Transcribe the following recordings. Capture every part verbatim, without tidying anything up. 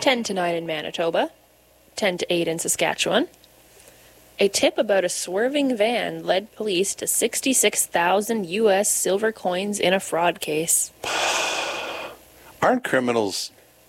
ten to nine in Manitoba, ten to eight in Saskatchewan. A tip about a swerving van led police to sixty-six thousand U S silver coins in a fraud case. Aren't criminals...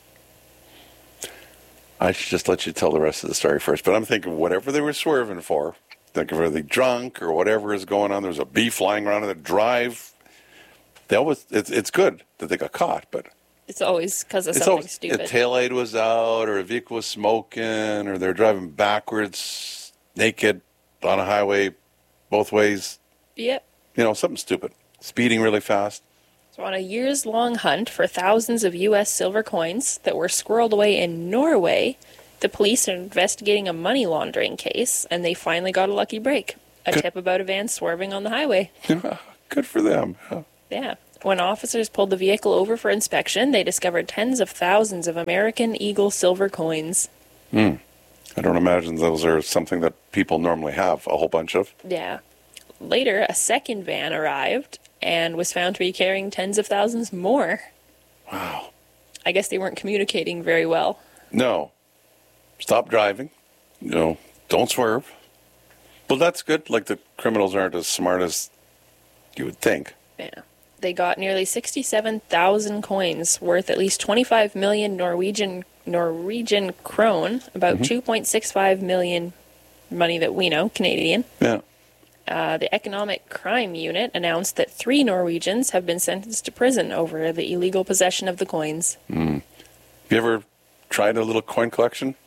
I should just let you tell the rest of the story first, but I'm thinking whatever they were swerving for, think of they drunk or whatever is going on, there's a bee flying around in the drive. They always, it's, it's good that they got caught, but... It's always because of it's something always, stupid. A taillight was out, or a vehicle was smoking, or they're driving backwards, naked, on a highway, both ways. Yep. You know, something stupid. Speeding really fast. So on a years-long hunt for thousands of U S silver coins that were squirreled away in Norway, the police are investigating a money laundering case, and they finally got a lucky break. A Good. tip about a van swerving on the highway. Good for them. Yeah. When officers pulled the vehicle over for inspection, they discovered tens of thousands of American Eagle silver coins. Hmm. I don't imagine those are something that people normally have a whole bunch of. Yeah. Later, a second van arrived and was found to be carrying tens of thousands more. Wow. I guess they weren't communicating very well. No. Stop driving. You know, don't swerve. Well, that's good. Like, the criminals aren't as smart as you would think. Yeah. They got nearly sixty-seven thousand coins worth at least twenty-five million Norwegian Norwegian krone, about mm-hmm. two point six five million money that we know, Canadian. Yeah. Uh, the Economic Crime Unit announced that three Norwegians have been sentenced to prison over the illegal possession of the coins. Mm. Have you ever tried a little coin collection?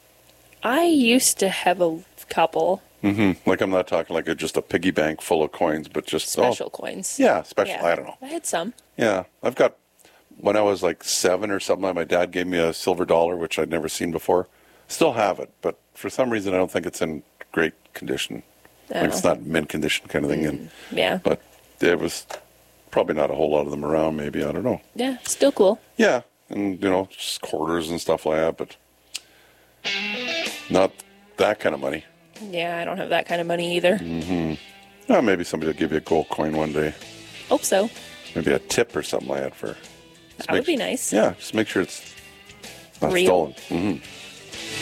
I used to have a couple. Mm-hmm. Like, I'm not talking like a, just a piggy bank full of coins, but just... Special oh, coins. Yeah, special. Yeah. I don't know. I had some. Yeah. I've got... When I was like seven or something, my dad gave me a silver dollar, which I'd never seen before. Still have it, but for some reason I don't think it's in great condition. Oh. Like, it's not mint condition kind of thing. Mm, and, yeah. But there was probably not a whole lot of them around, maybe. I don't know. Yeah, still cool. Yeah. And, you know, just quarters and stuff like that, but not that kind of money. Yeah, I don't have that kind of money either. Mm-hmm. Well, maybe somebody will give you a gold coin one day. Hope so. Maybe a tip or something like that for... That would be nice. Yeah, just make sure it's not real. stolen. Mm-hmm.